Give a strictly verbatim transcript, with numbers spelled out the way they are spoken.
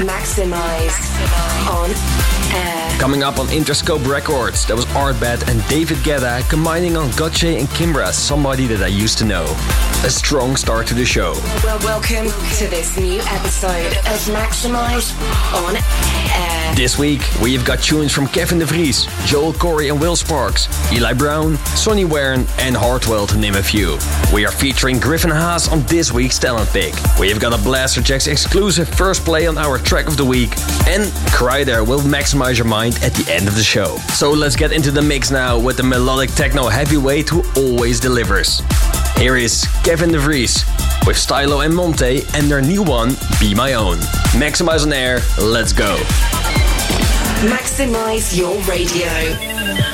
Maximize on air. Coming up on Interscope Records, that was Artbat and David Guetta combining on Gotye and Kimbra, Somebody That I Used to Know. A strong start to the show. Well, welcome to this new episode of Maximize on air. This week, we've got tunes from Kevin De Vries, Joel Corey and Will Sparks, Eli Brown, Sonny Wern and Hartwell, to name a few. We are featuring Griffin Haas on this week's Talent Pick. We have got a Blasterjaxx exclusive first play on our track of the week, and Kryder will maximize your mind at the end of the show. So let's get into the mix now with the melodic techno heavyweight who always delivers. Here is Kevin De Vries with Stylo and Monte and their new one, Be My Own. Maximize on air, let's go. Maximize your radio.